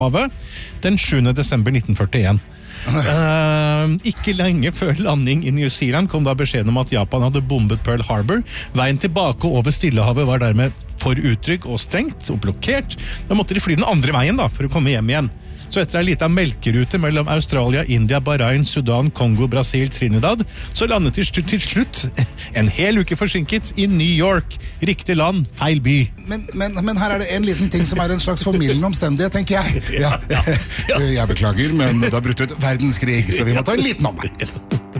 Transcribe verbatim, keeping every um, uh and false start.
havet den sjuende desember nitten førtien. Uh, ikke lenge før landing i New Zealand kom da beskjeden om at Japan hadde bombet Pearl Harbor. Veien tilbake over Stillehavet var dermed for utrygg og stengt og blokkert. Da måtte de fly den andre veien da, for å komme hjem igjen. Så etter en liten melkerute mellom Australia, India, Bahrain, Sudan, Kongo, Brasil, Trinidad, så landet de til slutt en hel uke forsinket i New York. Riktig land, feil by. Men, men, men her er det en liten ting som er en slags formildende omstendighet, tenker jeg. Ja, ja, ja. Jeg beklager, men det har brutt ut verdenskrig, så vi må ta en liten omvei.